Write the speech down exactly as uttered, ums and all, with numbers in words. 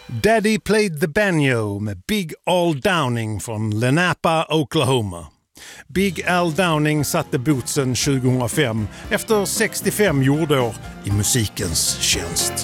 Daddy Played the Banjo med Big Al Downing från Lenapa, Oklahoma. Big Al Downing satte bootsen tjugohundrafem efter sextiofem jordår i musikens tjänst.